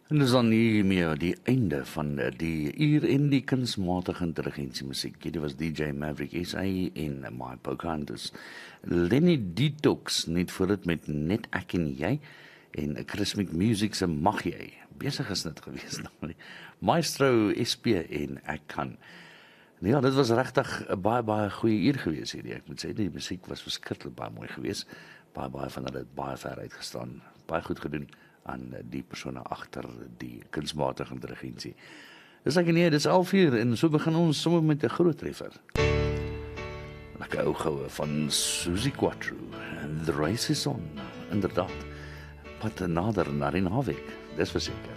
En dis dan hiermee die einde van die uur en die kunsmatige intelligensie musiek. Dit was DJ Maverick SA en My Pocahontas. Lenny Detox, net voor dit met Net Ek en Jy, en Chrismic Music se Mag Jy. Besig is dit gewees nou. Maestro SP en Ek Kan. Ja, dit was regtig 'n baie goeie uur gewees hierdie. Ek moet sê die musiek was verskriklik baie mooi gewees. Baie van hulle het baie ver uitgestaan. Baie goed gedoen aan die persone agter die kunsmatige intelligensie. Dis ek nee, dis 11:00 en so begin ons sommer met 'n groot treffer. Lekker ou goue van Suzy Quatro. The Race is On. Inderdaad. Wat nader na die naweek. Dis verseker.